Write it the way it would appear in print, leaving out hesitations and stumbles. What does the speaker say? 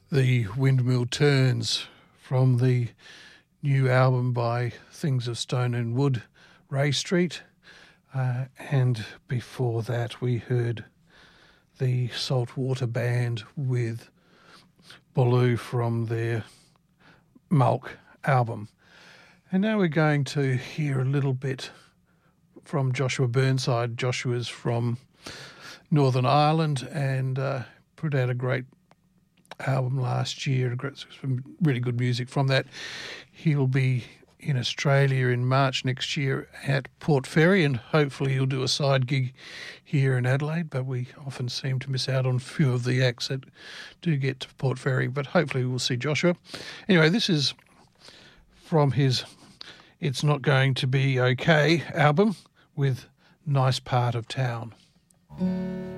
The Windmill Turns from the new album by Things of Stone and Wood, Ray Street. And before that we heard the Saltwater Band with Baloo from their Mulk album. And now we're going to hear a little bit from Joshua Burnside. Joshua's from Northern Ireland and put out a great album last year, some really good music from that. He'll be in Australia in March next year at Port Fairy, and hopefully he'll do a side gig here in Adelaide, but we often seem to miss out on a few of the acts that do get to Port Fairy, but hopefully we'll see Joshua. Anyway, this is from his It's Not Going to Be Okay album with Nice Part of Town.